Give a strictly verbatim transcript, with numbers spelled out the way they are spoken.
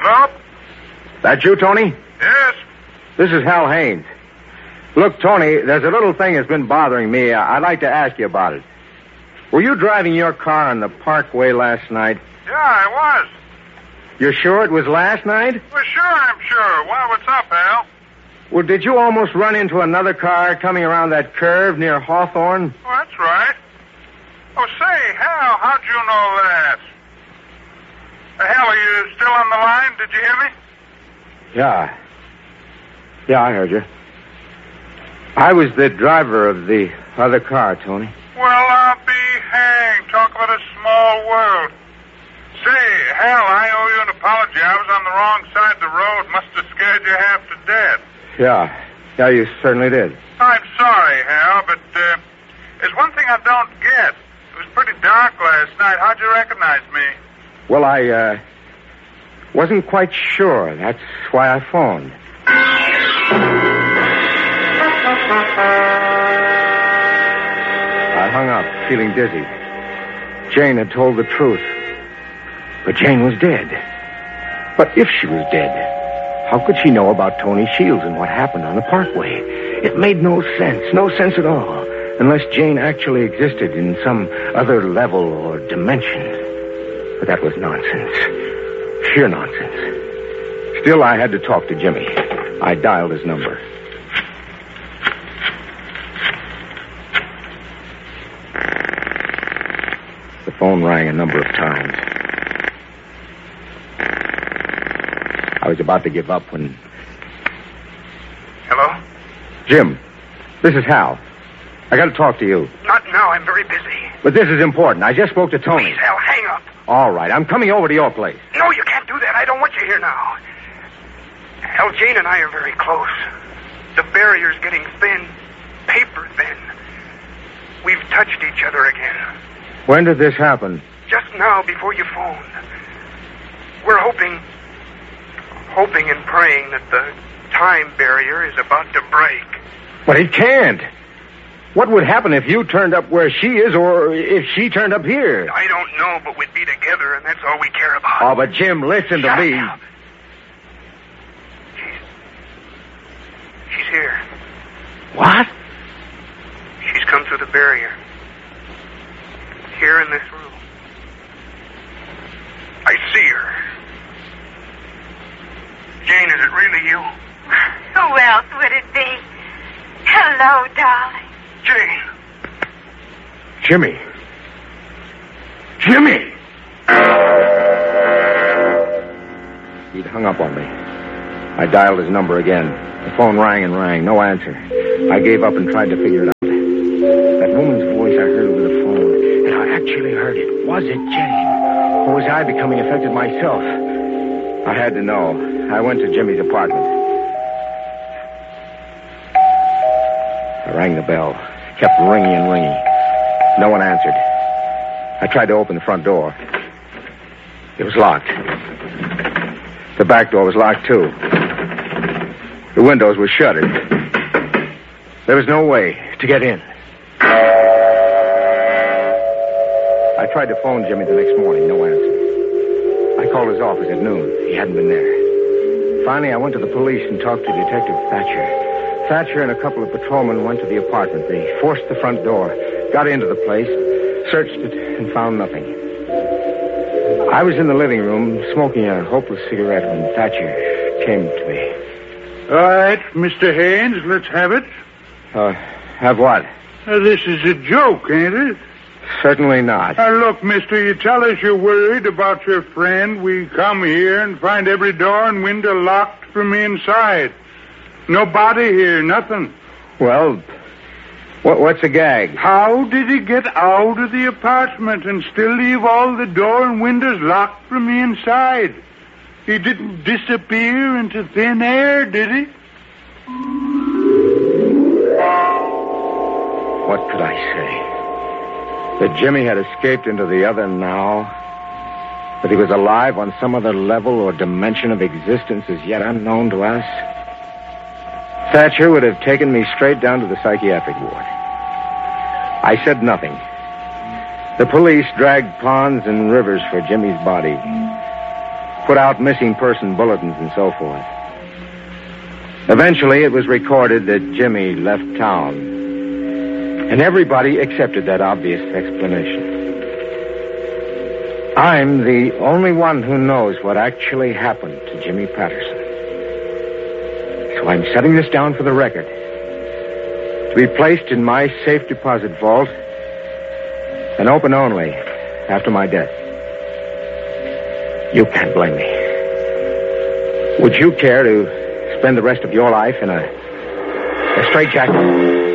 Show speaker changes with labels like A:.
A: Hello?
B: That you, Tony?
A: Yes.
B: This is Hal Haynes. Look, Tony, there's a little thing that's been bothering me. Uh, I'd like to ask you about it. Were you driving your car on the Parkway last night?
A: Yeah, I was.
B: You're sure it was last night?
A: Well, sure, I'm sure. Why, what's up, Hal?
B: Well, did you almost run into another car coming around that curve near Hawthorne?
A: Oh, that's right. Oh, say, Hal, how'd you know that? Uh, Hal, are you still on the line? Did you hear me?
B: Yeah. Yeah, I heard you. I was the driver of the other car, Tony.
A: Well, I'll be hanged. Talk about a small world. Say, Hal, I owe you an apology. I was on the wrong side of the road. Must have scared you half to death.
B: Yeah. Yeah, you certainly did.
A: I'm sorry, Hal, but uh, there's one thing I don't get. It was pretty dark last night. How'd you recognize me?
B: Well, I, uh, wasn't quite sure. That's why I phoned. I hung up, feeling dizzy. Jane had told the truth. But Jane was dead. But if she was dead, how could she know about Tony Shields and what happened on the Parkway? It made no sense, no sense at all, unless Jane actually existed in some other level or dimension. But that was nonsense. Sheer nonsense. Still, I had to talk to Jimmy. I dialed his number. The phone rang a number of times. I was about to give up when...
A: Hello?
B: Jim, this is Hal. I got to talk to you.
A: Not now. I'm very busy.
B: But this is important. I just spoke to Tony.
A: Please, Hal, hang up.
B: All right, I'm coming over to your place.
A: No, you can't do that. I don't want you here now. Hal, Jane and I are very close. The barrier's getting thin. Paper thin. We've touched each other again.
B: When did this happen?
A: Just now, before you phoned. We're hoping... hoping and praying that the time barrier is about to break.
B: But it can't. What would happen if you turned up where she is or if she turned up here?
A: I don't know, but we'd be together, and that's all we care about.
B: Oh, but Jim, listen
A: Shut
B: to me.
A: Up. She's... She's here.
B: What?
A: She's come through the barrier. Here in this room. I see her. Jane, is it really you?
C: Who else would it be? Hello, darling.
A: Jane.
B: Jimmy. Jimmy! He'd hung up on me. I dialed his number again. The phone rang and rang. No answer. I gave up and tried to figure it out. That woman's voice I heard over the phone, and I actually heard it. Was it Jane? Or was I becoming affected myself? I had to know. I went to Jimmy's apartment. I rang the bell. Kept ringing and ringing. No one answered. I tried to open the front door. It was locked. The back door was locked, too. The windows were shuttered. There was no way to get in. I tried to phone Jimmy the next morning. No answer. I called his office at noon. He hadn't been there. Finally, I went to the police and talked to Detective Thatcher. Thatcher and a couple of patrolmen went to the apartment. They forced the front door, got into the place, searched it, and found nothing. I was in the living room smoking a hopeless cigarette when Thatcher came to me.
D: All right, Mister Haynes, let's have it.
B: Uh, have what?
D: Uh, this is a joke, ain't it?
B: Certainly not.
D: Now, look, mister, you tell us you're worried about your friend. We come here and find every door and window locked from the inside. Nobody here, nothing.
B: Well, what, what's the gag?
D: How did he get out of the apartment and still leave all the door and windows locked from the inside? He didn't disappear into thin air, did he?
B: What could I say? That Jimmy had escaped into the other now? That he was alive on some other level or dimension of existence as yet unknown to us? Thatcher would have taken me straight down to the psychiatric ward. I said nothing. The police dragged ponds and rivers for Jimmy's body. put out missing person bulletins and so forth. Eventually, it was recorded that Jimmy left town, and everybody accepted that obvious explanation. I'm the only one who knows what actually happened to Jimmy Patterson. So I'm setting this down for the record, to be placed in my safe deposit vault and open only after my death. You can't blame me. Would you care to spend the rest of your life in a, a straitjacket?